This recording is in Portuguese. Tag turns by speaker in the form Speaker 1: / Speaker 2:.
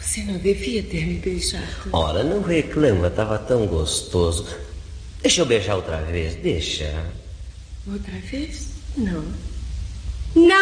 Speaker 1: Você não devia ter me beijado.
Speaker 2: Ora, não reclama, estava tão gostoso. Deixa eu beijar outra vez, deixa.
Speaker 1: Outra vez? Não. Não!